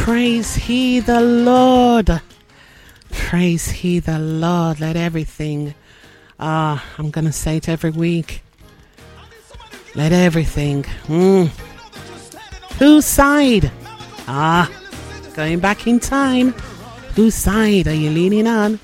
Praise he the Lord. Praise he the Lord. Let everything, I'm going to say it every week. Let everything. Whose side? Going back in time. Whose side are you leaning on?